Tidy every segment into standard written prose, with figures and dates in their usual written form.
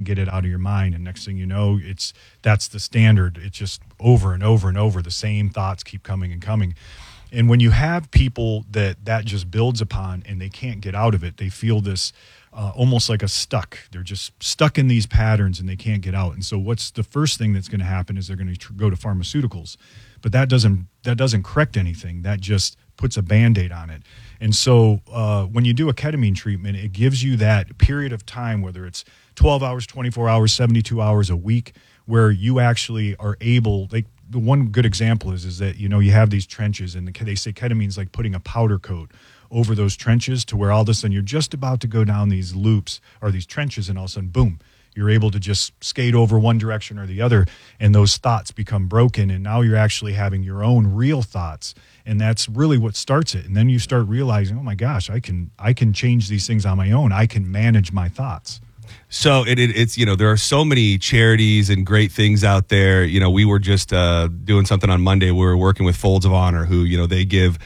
get it out of your mind. And next thing you know, that's the standard. It's just over and over and over. The same thoughts keep coming and coming. And when you have people that just builds upon and they can't get out of it, they feel this almost like a stuck. They're just stuck in these patterns and they can't get out. And so what's the first thing that's going to happen is they're going to go to pharmaceuticals. But that doesn't correct anything. That just puts a Band-Aid on it. And so when you do a ketamine treatment, it gives you that period of time, whether it's 12 hours, 24 hours, 72 hours a week, where you actually are able, like the one good example is that, you know, you have these trenches and they say ketamine's like putting a powder coat over those trenches to where all of a sudden you're just about to go down these loops or these trenches and all of a sudden, boom, you're able to just skate over one direction or the other and those thoughts become broken and now you're actually having your own real thoughts. And that's really what starts it. And then you start realizing, oh my gosh, I can change these things on my own. I can manage my thoughts. So it's, you know, there are so many charities and great things out there. You know, we were just doing something on Monday. We were working with Folds of Honor, who, you know, they give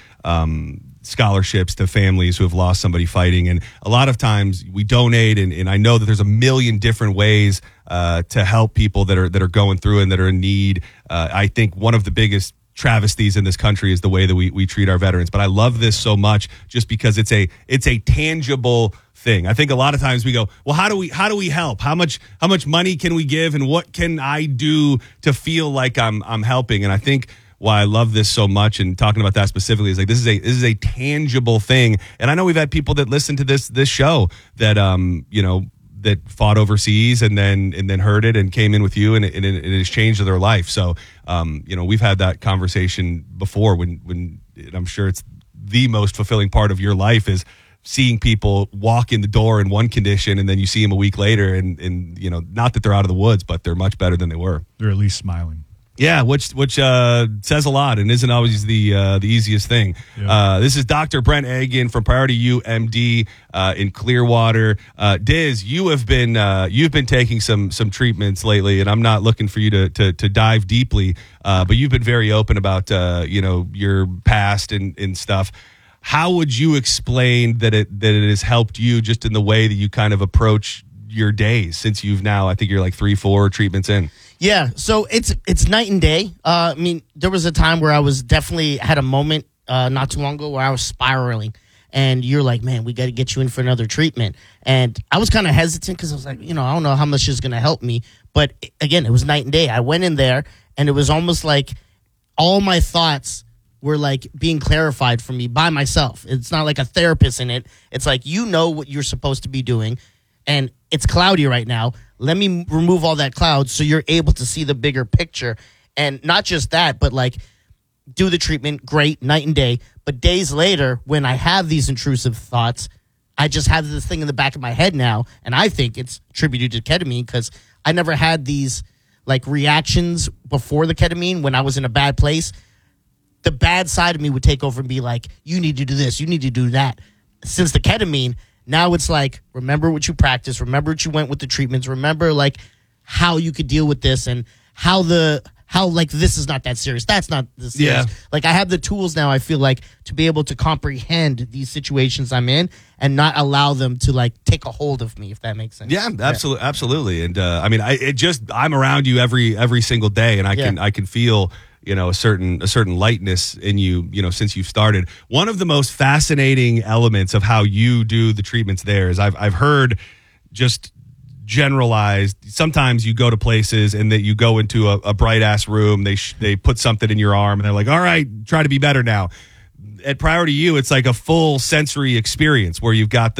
scholarships to families who have lost somebody fighting. And a lot of times we donate. And I know that there's a million different ways to help people that are going through and that are in need. I think one of the biggest travesties in this country is the way that we treat our veterans. But I love this so much just because it's a tangible thing. I think a lot of times we go, well, how do we help? How much money can we give and what can I do to feel like I'm helping? And I think why I love this so much and talking about that specifically is like this is a tangible thing. And I know we've had people that listen to this show that you know, that fought overseas and then heard it and came in with you and it has changed their life. So you know, we've had that conversation before when I'm sure it's the most fulfilling part of your life is seeing people walk in the door in one condition and then you see them a week later and you know, not that they're out of the woods, but they're much better than they were. They're at least smiling. Yeah, which says a lot and isn't always the easiest thing. Yeah. This is Dr. Brent Agin from Priority U MD in Clearwater. Diz, you've been taking some treatments lately, and I'm not looking for you to dive deeply, but you've been very open about you know, your past and stuff. How would you explain that it has helped you just in the way that you kind of approach your days since you've now, I think you're like 3-4 treatments in? Yeah, so it's night and day. I mean, there was a time where I was definitely had a moment not too long ago where I was spiraling. And you're like, man, we got to get you in for another treatment. And I was kind of hesitant because I was like, you know, I don't know how much is going to help me. But again, it was night and day. I went in there and it was almost like all my thoughts were like being clarified for me by myself. It's not like a therapist in it. It's like, you know what you're supposed to be doing. And it's cloudy right now. Let me remove all that cloud so you're able to see the bigger picture. And not just that, but like do the treatment, great, night and day. But days later, when I have these intrusive thoughts, I just have this thing in the back of my head now. And I think it's attributed to ketamine because I never had these like reactions before the ketamine when I was in a bad place. The bad side of me would take over and be like, you need to do this, you need to do that. Since the ketamine, now it's like, remember what you practiced, remember what you went with the treatments, remember like how you could deal with this and how like this is not that serious. That's not the serious. Yeah. Like I have the tools now, I feel like, to be able to comprehend these situations I'm in and not allow them to like take a hold of me, if that makes sense. Yeah, absolutely. And I mean, I'm around you every single day and I can feel, you know, a certain lightness in you, you know, since you've started. One of the most fascinating elements of how you do the treatments there is I've heard just generalized. Sometimes you go to places and that you go into a bright ass room. They put something in your arm and they're like, all right, try to be better now. At Priority U, it's like a full sensory experience where you've got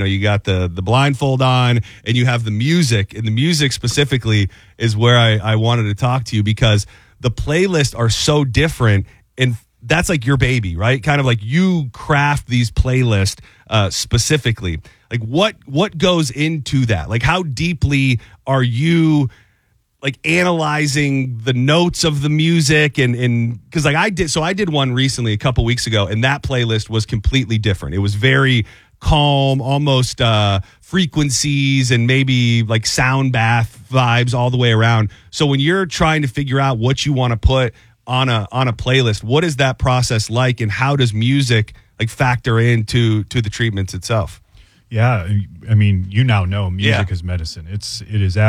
the blindfold on and you have the music, and the music specifically is where I wanted to talk to you because the playlists are so different, and that's like your baby, right? Kind of like you craft these playlists specifically. Like what goes into that? Like how deeply are you like analyzing the notes of the music and because like I did one recently a couple weeks ago, and that playlist was completely different. It was very calm, almost frequencies and maybe like sound bath vibes all the way around. So when you're trying to figure out what you want to put on a playlist, what is that process like, and how does music like factor into the treatments itself? Yeah, I mean, you now know music is medicine. It is